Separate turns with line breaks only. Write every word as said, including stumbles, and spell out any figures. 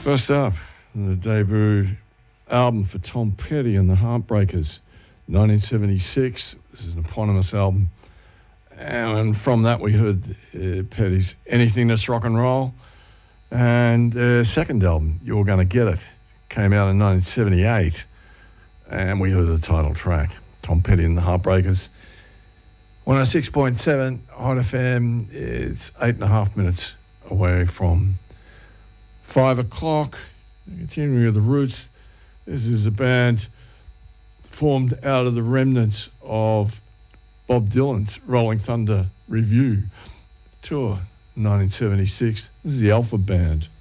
First up, the debut album for Tom Petty and the Heartbreakers, nineteen seventy-six. This is an eponymous album. And from that, we heard uh, Petty's Anything That's Rock and Roll. And their second album, You're Gonna Get It, came out in nineteen seventy-eight. And we heard the title track, Tom Petty and the Heartbreakers. one oh six point seven Hot F M. It's eight and a half minutes away from five o'clock. Continuing with the Roots. This is a band formed out of the remnants of Bob Dylan's Rolling Thunder Revue tour, nineteen seventy-six. This is the Alpha Band.